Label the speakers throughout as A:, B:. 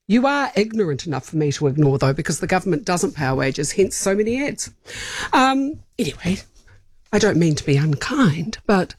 A: You are ignorant enough for me to ignore, though, because the government doesn't pay our wages, hence so many ads. Anyway, I don't mean to be unkind, but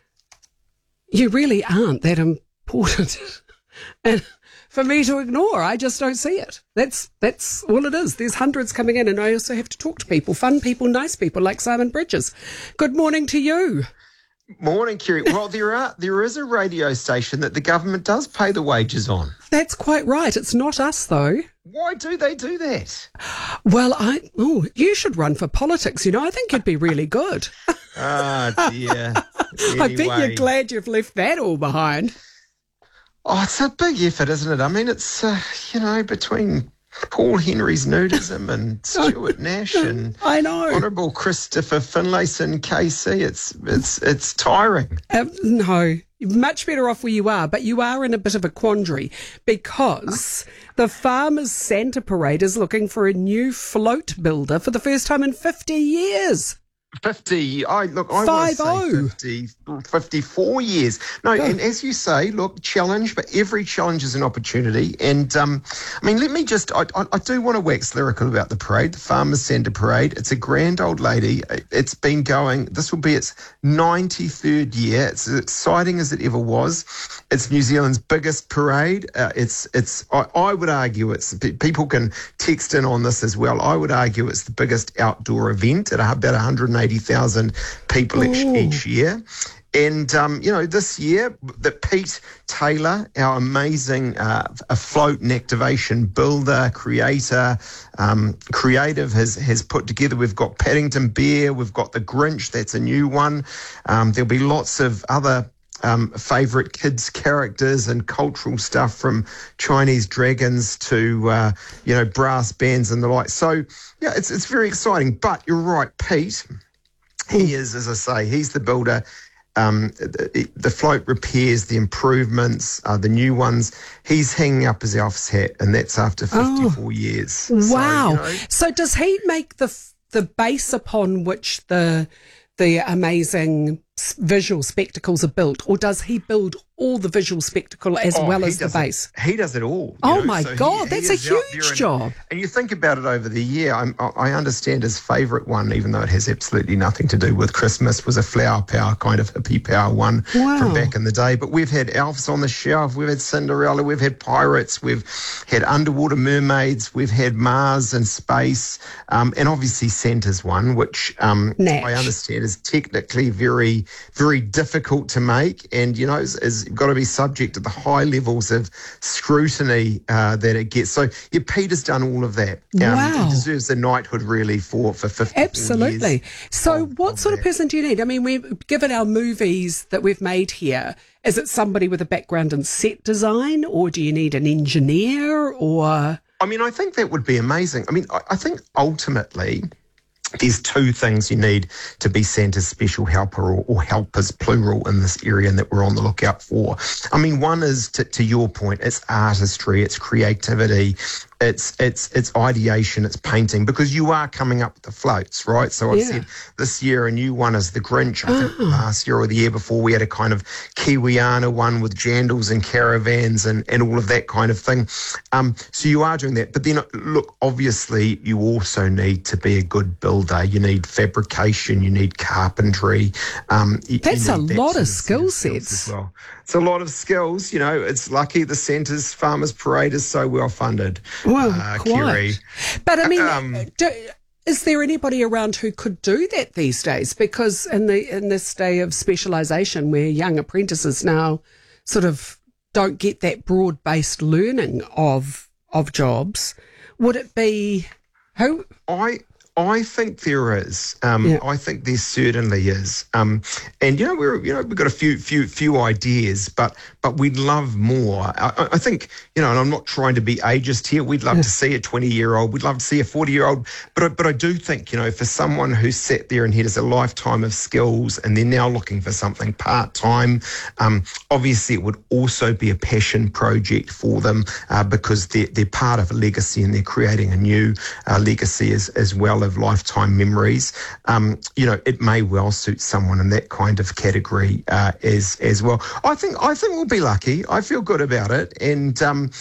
A: you really aren't that important and for me to ignore. I just don't see it. That's all it is. There's hundreds coming in, and I also have to talk to people, fun people, nice people like Simon Bridges. Good morning to you.
B: Morning, Kerry. Well, there is a radio station that the government does pay the wages on.
A: That's quite right. It's not us, though.
B: Why do they do that?
A: Well, you should run for politics. I think you'd be really good.
B: Oh, dear. Anyway.
A: I bet you're glad you've left that all behind.
B: Oh, it's a big effort, isn't it? I mean, it's, between Paul Henry's nudism and Stuart Nash and
A: I know.
B: Honourable Christopher Finlayson KC, it's tiring.
A: No, you're much better off where you are, but you are in a bit of a quandary because the Farmers Santa Parade is looking for a new float builder for the first time in 50 years.
B: 50, I want to say 54 years. No, and as you say, look, challenge, but every challenge is an opportunity. And, let me just, I do want to wax lyrical about the parade, the Farmers Santa Parade. It's a grand old lady. It's been going, this will be its 93rd year. It's as exciting as it ever was. It's New Zealand's biggest parade. I would argue people can text in on this as well. I would argue it's the biggest outdoor event at about 180,000 people each year. And, this year, Pete Taylor, our amazing afloat and activation builder, creator, creative, has put together, we've got Paddington Bear, we've got the Grinch, that's a new one. There'll be lots of other favourite kids' characters and cultural stuff, from Chinese dragons to, brass bands and the like. So, yeah, it's very exciting. But you're right, Pete, he is, as I say, he's the builder. The float repairs, the improvements, the new ones, he's hanging up his elf's hat, and that's after 54 years.
A: Wow. So does he make the base upon which the amazing visual spectacles are built, or does he build all the visual spectacle as well as the base?
B: He does it all.
A: My God, that's a huge job.
B: And you think about it over the year, I understand his favourite one, even though it has absolutely nothing to do with Christmas, was a Flower Power, kind of hippie power one from back in the day. But we've had elves on the shelf, we've had Cinderella, we've had pirates, we've had underwater mermaids, we've had Mars and space, and obviously Santa's one, which I understand is technically very, very difficult to make, and is got to be subject to the high levels of scrutiny that it gets. So Peter's done all of that.
A: Wow.
B: He deserves the knighthood really for 50
A: Absolutely.
B: years.
A: So what sort of person do you need? I mean, we've given our movies that we've made here. Is it somebody with a background in set design, or do you need an engineer, or?
B: I think that would be amazing. I think ultimately there's two things you need to be Santa's special helper, or helpers, plural, in this area, and that we're on the lookout for. One is, to your point, it's artistry, it's creativity, it's ideation, it's painting, because you are coming up with the floats, right? So I've said this year a new one is the Grinch. I think last year or the year before we had a kind of Kiwiana one with jandals and caravans and all of that kind of thing. So you are doing that. But then, look, obviously you also need to be a good builder. You need fabrication, you need carpentry.
A: That's a lot of skill sets.
B: As well. It's a lot of skills. It's lucky the Santa's Farmers Parade is so well funded.
A: Well, quite.
B: Kerry.
A: But is there anybody around who could do that these days? Because in this day of specialisation, where young apprentices now sort of don't get that broad-based learning of jobs, would it be who?
B: I think there is. I think there certainly is. And we've got a few ideas, but we'd love more. I think and I'm not trying to be ageist here. We'd love to see a 20-year-old. We'd love to see a 40-year-old. But I do think for someone who's sat there and has a lifetime of skills, and they're now looking for something part-time. Obviously, it would also be a passion project for them because they're part of a legacy, and they're creating a new legacy as well of lifetime memories. It may well suit someone in that kind of category as well. I think we'll be lucky. I feel good about it, and